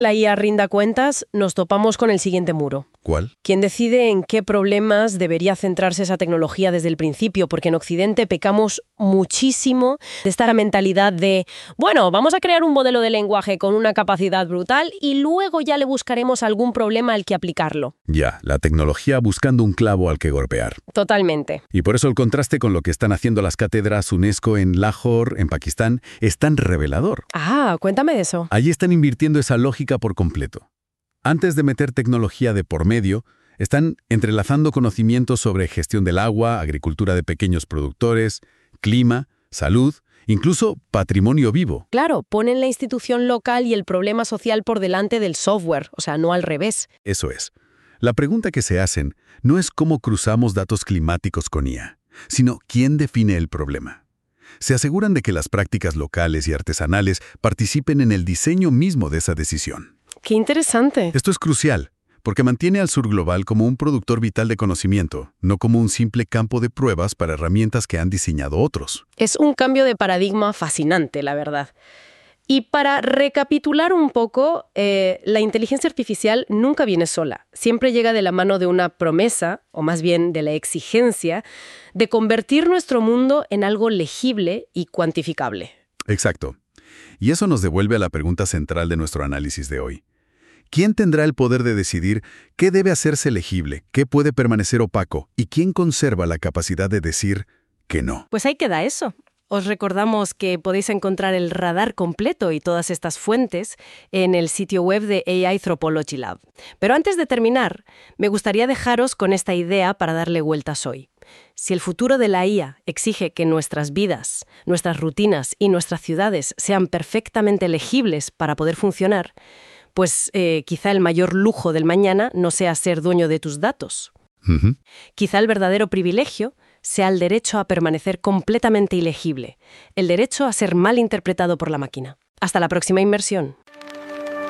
la IA rinda cuentas, nos topamos con el siguiente muro. ¿Cuál? ¿Quién decide en qué problemas debería centrarse esa tecnología desde el principio? Porque en Occidente pecamos muchísimo de esta mentalidad de, bueno, vamos a crear un modelo de lenguaje con una capacidad brutal y luego ya le buscaremos algún problema al que aplicarlo. Ya, la tecnología buscando un clavo al que golpear. Totalmente. Y por eso el contraste con lo que están haciendo las cátedras UNESCO en Lahore, en Pakistán, es tan revelador. Ah, cuéntame de eso. Allí están invirtiendo esa lógica por completo. Antes de meter tecnología de por medio, están entrelazando conocimientos sobre gestión del agua, agricultura de pequeños productores, clima, salud, incluso patrimonio vivo. Claro, ponen la institución local y el problema social por delante del software, o sea, no al revés. Eso es. La pregunta que se hacen no es cómo cruzamos datos climáticos con IA, sino quién define el problema. Se aseguran de que las prácticas locales y artesanales participen en el diseño mismo de esa decisión. ¡Qué interesante! Esto es crucial, porque mantiene al sur global como un productor vital de conocimiento, no como un simple campo de pruebas para herramientas que han diseñado otros. Es un cambio de paradigma fascinante, la verdad. Y para recapitular un poco, la inteligencia artificial nunca viene sola. Siempre llega de la mano de una promesa, o más bien de la exigencia, de convertir nuestro mundo en algo legible y cuantificable. Exacto. Y eso nos devuelve a la pregunta central de nuestro análisis de hoy. ¿Quién tendrá el poder de decidir qué debe hacerse legible, qué puede permanecer opaco y quién conserva la capacidad de decir que no? Pues ahí queda eso. Os recordamos que podéis encontrar el radar completo y todas estas fuentes en el sitio web de AI Anthropology Lab. Pero antes de terminar, me gustaría dejaros con esta idea para darle vueltas hoy. Si el futuro de la IA exige que nuestras vidas, nuestras rutinas y nuestras ciudades sean perfectamente legibles para poder funcionar, pues quizá el mayor lujo del mañana no sea ser dueño de tus datos. Quizá el verdadero privilegio sea el derecho a permanecer completamente ilegible, el derecho a ser mal interpretado por la máquina. Hasta la próxima inmersión.